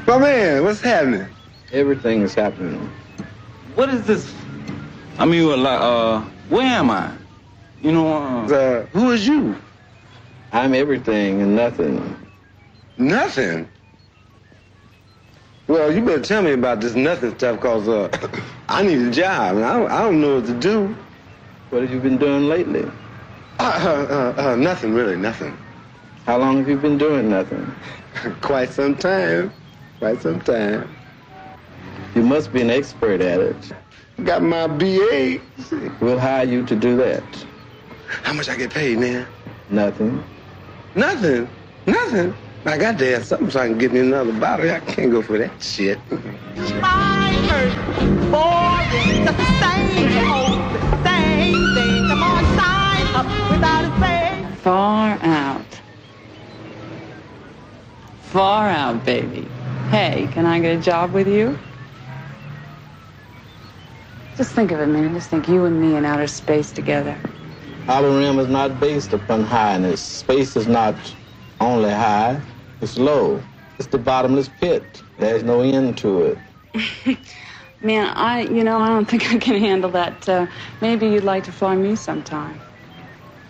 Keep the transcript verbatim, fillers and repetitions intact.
My man, what's happening? Everything is happening. What is this? I mean, well, like, uh, where am I? You know, uh... uh who is you? I'm everything and nothing. Nothing? Well, you better tell me about this nothing stuff, because uh, I need a job, and I don't, I don't know what to do. What have you been doing lately? Uh, uh, uh, uh, nothing, really, nothing. How long have you been doing nothing? Quite some time. Quite some time. You must be an expert at it. Got my B A. We'll hire you to do that. How much I get paid, man? Nothing. Nothing? Nothing? I got to have something so I can get me another bottle. I can't go for that shit. My earth, boring, just the same old, same thing. Come on, sign up without a say. Far out. Far out, baby. Hey, can I get a job with you? Just think of it, man. Just think you and me in outer space together. Outer rim is not based upon highness. Space is not only high, it's low. It's the bottomless pit. There's no end to it. Man, I, you know, I don't think I can handle that. Uh, maybe you'd like to fly me sometime.